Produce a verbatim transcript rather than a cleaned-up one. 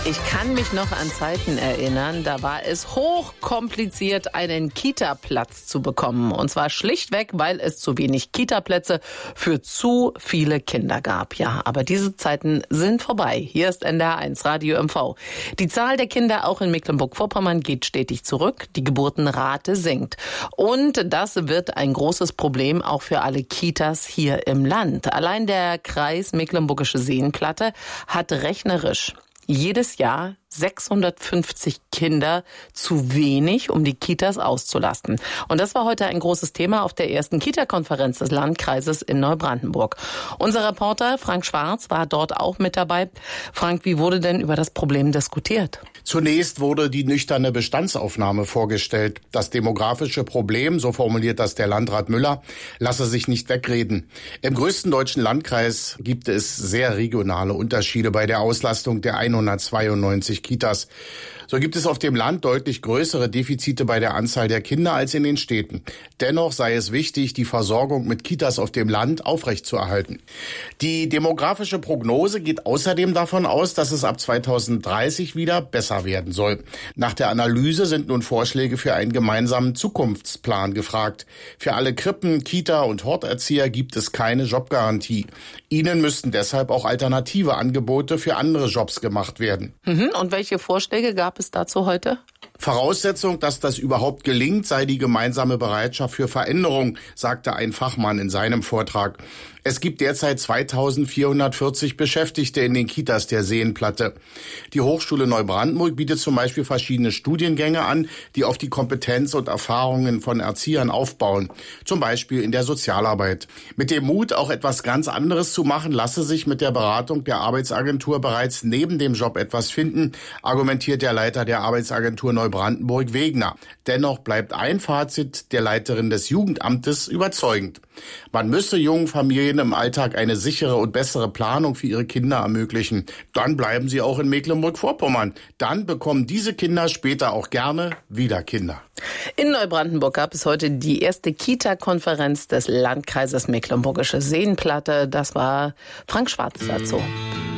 Ich kann mich noch an Zeiten erinnern, da war es hochkompliziert, einen Kita-Platz zu bekommen. Und zwar schlichtweg, weil es zu wenig Kita-Plätze für zu viele Kinder gab. Ja, aber diese Zeiten sind vorbei. Hier ist N D R eins Radio M V. Die Zahl der Kinder auch in Mecklenburg-Vorpommern geht stetig zurück. Die Geburtenrate sinkt. Und das wird ein großes Problem auch für alle Kitas hier im Land. Allein der Kreis Mecklenburgische Seenplatte hat rechnerisch jedes Jahr sechshundertfünfzig Kinder zu wenig, um die Kitas auszulasten. Und das war heute ein großes Thema auf der ersten Kita-Konferenz des Landkreises in Neubrandenburg. Unser Reporter Frank Schwarz war dort auch mit dabei. Frank, wie wurde denn über das Problem diskutiert? Zunächst wurde die nüchterne Bestandsaufnahme vorgestellt. Das demografische Problem, so formuliert das der Landrat Müller, lasse sich nicht wegreden. Im größten deutschen Landkreis gibt es sehr regionale Unterschiede bei der Auslastung der hundertzweiundneunzig Kitas. So gibt es auf dem Land deutlich größere Defizite bei der Anzahl der Kinder als in den Städten. Dennoch sei es wichtig, die Versorgung mit Kitas auf dem Land aufrechtzuerhalten. Die demografische Prognose geht außerdem davon aus, dass es ab zweitausenddreißig wieder besser werden soll. Nach der Analyse sind nun Vorschläge für einen gemeinsamen Zukunftsplan gefragt. Für alle Krippen, Kita- und Horterzieher gibt es keine Jobgarantie. Ihnen müssten deshalb auch alternative Angebote für andere Jobs gemacht werden. Mhm. Und welche Vorschläge gab es dazu heute? Voraussetzung, dass das überhaupt gelingt, sei die gemeinsame Bereitschaft für Veränderung, sagte ein Fachmann in seinem Vortrag. Es gibt derzeit zweitausendvierhundertvierzig Beschäftigte in den Kitas der Seenplatte. Die Hochschule Neubrandenburg bietet zum Beispiel verschiedene Studiengänge an, die auf die Kompetenz und Erfahrungen von Erziehern aufbauen, zum Beispiel in der Sozialarbeit. Mit dem Mut, auch etwas ganz anderes zu machen, lasse sich mit der Beratung der Arbeitsagentur bereits neben dem Job etwas finden, argumentiert der Leiter der Arbeitsagentur Neubrandenburg Wegner. Dennoch bleibt ein Fazit der Leiterin des Jugendamtes überzeugend. Man müsse jungen Familien im Alltag eine sichere und bessere Planung für ihre Kinder ermöglichen. Dann bleiben sie auch in Mecklenburg-Vorpommern. Dann bekommen diese Kinder später auch gerne wieder Kinder. In Neubrandenburg gab es heute die erste Kita-Konferenz des Landkreises Mecklenburgische Seenplatte. Das war Frank Schwarz dazu.